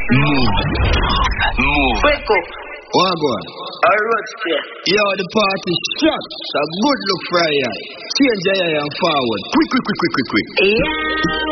Move. Wake up. Wagwan. A road clear. Yo, the party shot. A good look for you. Change your eye and forward. Quick. Yeah.